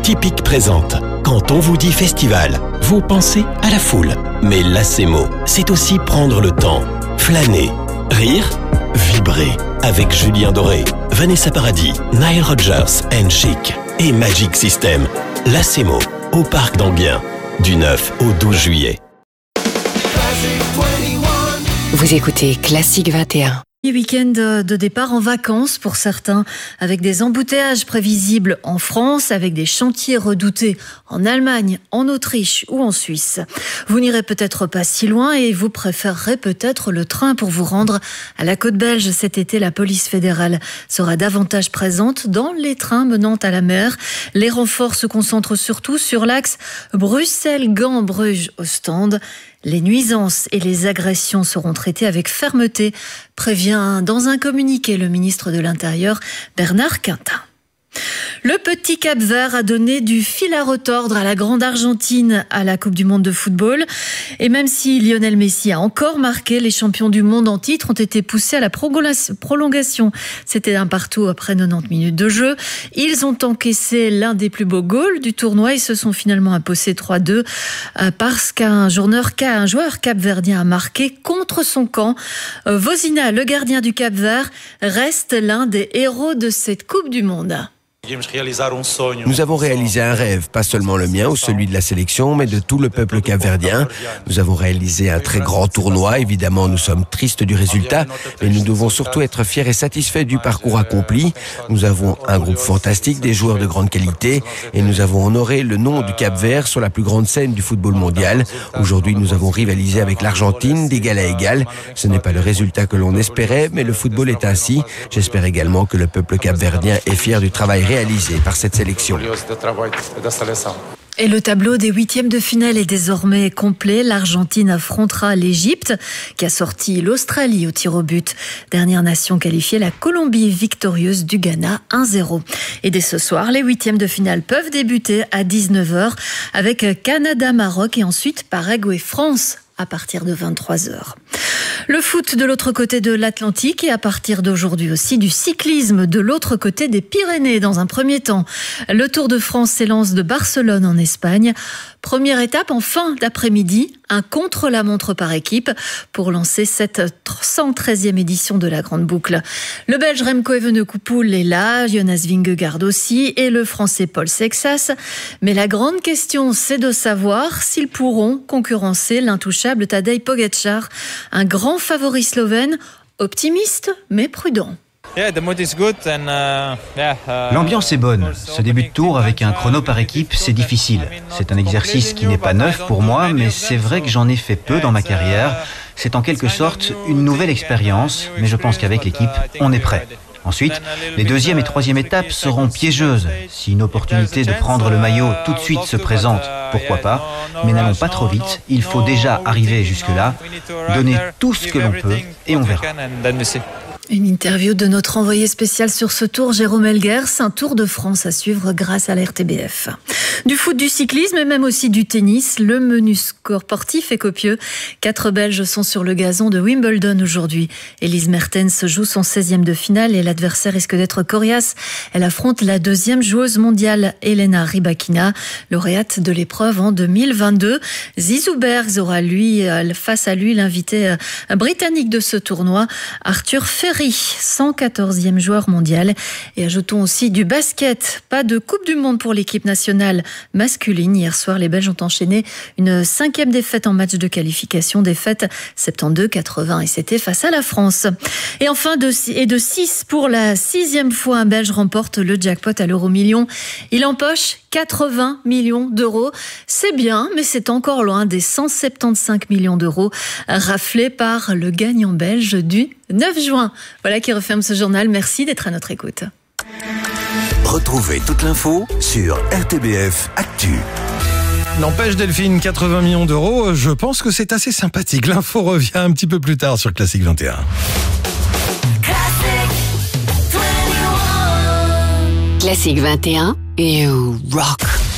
Tipic présente. Quand on vous dit festival, vous pensez à la foule. Mais Lacemo, c'est aussi prendre le temps, flâner, rire, vibrer. Avec Julien Doré, Vanessa Paradis, Nile Rodgers and Chic et Magic System. Lacemo, au Parc d'Enghien, du 9 au 12 juillet. Vous écoutez Classique 21. Week-end de départ en vacances pour certains, avec des embouteillages prévisibles en France, avec des chantiers redoutés en Allemagne, en Autriche ou en Suisse. Vous n'irez peut-être pas si loin et vous préférerez peut-être le train pour vous rendre à la côte belge. Cet été, la police fédérale sera davantage présente dans les trains menant à la mer. Les renforts se concentrent surtout sur l'axe Bruxelles-Gand-Bruges-Ostende. Les nuisances et les agressions seront traitées avec fermeté, prévient dans un communiqué le ministre de l'Intérieur, Bernard Quintin. Le petit Cap-Vert a donné du fil à retordre à la grande Argentine à la Coupe du Monde de football. Et même si Lionel Messi a encore marqué, les champions du monde en titre ont été poussés à la prolongation. C'était un partout après 90 minutes de jeu. Ils ont encaissé l'un des plus beaux goals du tournoi et se sont finalement imposés 3-2 parce qu'un joueur cap-verdien a marqué contre son camp. Vozina, le gardien du Cap-Vert, reste l'un des héros de cette Coupe du Monde. Nous avons réalisé un rêve, pas seulement le mien ou celui de la sélection, mais de tout le peuple capverdien. Nous avons réalisé un très grand tournoi. Évidemment, nous sommes tristes du résultat, mais nous devons surtout être fiers et satisfaits du parcours accompli. Nous avons un groupe fantastique, des joueurs de grande qualité, et nous avons honoré le nom du Cap-Vert sur la plus grande scène du football mondial. Aujourd'hui, nous avons rivalisé avec l'Argentine d'égal à égal. Ce n'est pas le résultat que l'on espérait, mais le football est ainsi. J'espère également que le peuple capverdien est fier du travail réalisé par cette sélection. Et le tableau des huitièmes de finale est désormais complet. L'Argentine affrontera l'Égypte, qui a sorti l'Australie au tir au but. Dernière nation qualifiée, la Colombie victorieuse du Ghana 1-0. Et dès ce soir, les huitièmes de finale peuvent débuter à 19h avec Canada-Maroc et ensuite Paraguay-France à partir de 23h. Le foot de l'autre côté de l'Atlantique et à partir d'aujourd'hui aussi du cyclisme de l'autre côté des Pyrénées dans un premier temps. Le Tour de France s'élance de Barcelone en Espagne. Première étape en fin d'après-midi, un contre-la-montre par équipe pour lancer cette 113e édition de la Grande Boucle. Le Belge Remco Evenepoel est là, Jonas Vingegaard aussi et le Français Paul Sexas. Mais la grande question, c'est de savoir s'ils pourront concurrencer l'intouchable Tadej Pogačar, un grand favori slovène, optimiste mais prudent. L'ambiance est bonne. Ce début de tour avec un chrono par équipe, c'est difficile. C'est un exercice qui n'est pas neuf pour moi, mais c'est vrai que j'en ai fait peu dans ma carrière. C'est en quelque sorte une nouvelle expérience, mais je pense qu'avec l'équipe, on est prêt. Ensuite, les deuxième et troisième étapes seront piégeuses. Si une opportunité de prendre le maillot tout de suite se présente, pourquoi pas, mais n'allons pas trop vite. Il faut déjà arriver jusque-là, donner tout ce que l'on peut et on verra. Une interview de notre envoyé spécial sur ce tour, Jérôme Elguers, un Tour de France à suivre grâce à la RTBF. Du foot, du cyclisme et même aussi du tennis, le menu sportif est copieux. 4 Belges sont sur le gazon de Wimbledon aujourd'hui. Elise Mertens joue son 16e de finale et l'adversaire risque d'être coriace. Elle affronte la 2e joueuse mondiale, Elena Rybakina, lauréate de l'épreuve en 2022. Zizou Bergs aura face à lui l'invité britannique de ce tournoi, Arthur Ferry, 114e joueur mondial. Et ajoutons aussi du basket. Pas de Coupe du Monde pour l'équipe nationale masculine. Hier soir, les Belges ont enchaîné une 5e défaite en match de qualification. Défaite 72-80 et c'était face à la France. Et enfin, de 6 pour la 6e fois, un Belge remporte le jackpot à l'euro-million. Il empoche 80 millions d'euros. C'est bien, mais c'est encore loin des 175 millions d'euros raflés par le gagnant belge du 9 juin. Voilà qui referme ce journal. Merci d'être à notre écoute. Retrouvez toute l'info sur RTBF Actu. N'empêche Delphine, 80 millions d'euros, je pense que c'est assez sympathique. L'info revient un petit peu plus tard sur Classique 21. Classique 21 et rock.